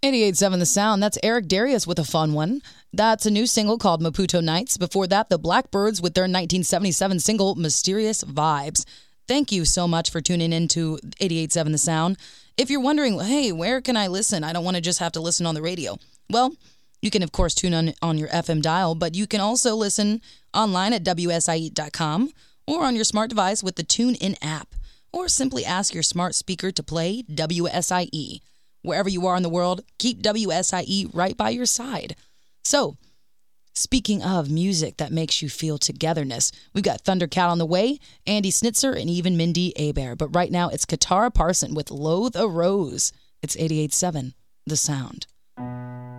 88.7 The Sound. That's Eric Darius with a fun one. That's a new single called Maputo Nights. Before that, the Blackbirds with their 1977 single Mysterious Vibes. Thank you so much for tuning in to 88.7 The Sound. If you're wondering, hey, where can I listen? I don't want to just have to listen on the radio. Well, you can, of course, tune on your FM dial, but you can also listen online at WSIE.com or on your smart device with the TuneIn app, or simply ask your smart speaker to play WSIE. Wherever you are in the world, keep WSIE right by your side. So, speaking of music that makes you feel togetherness, we've got Thundercat on the way, Andy Snitzer, and even Mindy Abair. But right now, it's Katara Parson with Loathe a Rose. It's 88.7 The Sound.